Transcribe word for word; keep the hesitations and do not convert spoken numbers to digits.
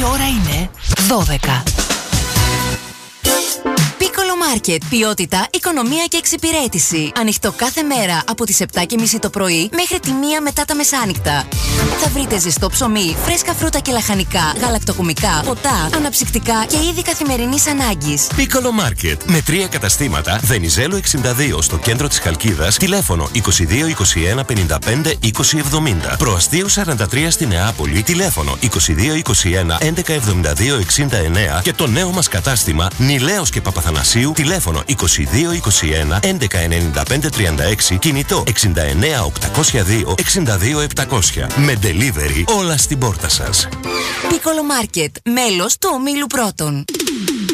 Η ώρα είναι δώδεκα. Piccolo Market. Ποιότητα, οικονομία και εξυπηρέτηση. Ανοιχτό κάθε μέρα από τις επτά και μισή το πρωί μέχρι τη μία μετά τα μεσάνυχτα. Θα βρείτε ζεστό ψωμί, φρέσκα φρούτα και λαχανικά, γαλακτοκομικά, ποτά, αναψυκτικά και είδη καθημερινής ανάγκης. Piccolo Market. Με τρία καταστήματα. Βενιζέλου εξήντα δύο στο κέντρο της Χαλκίδας. Τηλέφωνο είκοσι δύο είκοσι ένα πενήντα πέντε είκοσι εβδομήντα. Προαστίου σαράντα τρία στη Νεάπολη. Τηλέφωνο είκοσι δύο είκοσι ένα έντεκα εβδομήντα δύο εξήντα εννέα. Και το νέο μας κατάστημα Νιλέος και Παπαθανασίου. Τηλέφωνο είκοσι δύο είκοσι ένα έντεκα ενενήντα πέντε τριάντα έξι. Κινητό εξήντα εννέα οκτακόσια δύο εξήντα δύο επτακόσια. Με delivery όλα στην πόρτα σας. Piccolo Market. Μέλος του ομίλου Πρώτων.